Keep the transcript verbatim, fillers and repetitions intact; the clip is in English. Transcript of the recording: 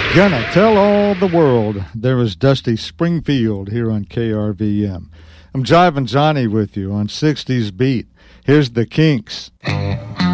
Gonna tell all the world. There was Dusty Springfield here on K R V M. I'm Jiving Johnny with you on sixties Beat. Here's the Kinks.